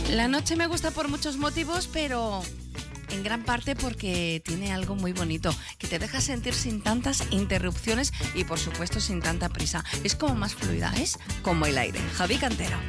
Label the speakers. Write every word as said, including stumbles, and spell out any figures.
Speaker 1: La noche me gusta por muchos motivos, pero en gran parte porque tiene algo muy bonito, que te deja sentir sin tantas interrupciones y por supuesto sin tanta prisa. Es como más fluida, es como el aire. Javi Cantero.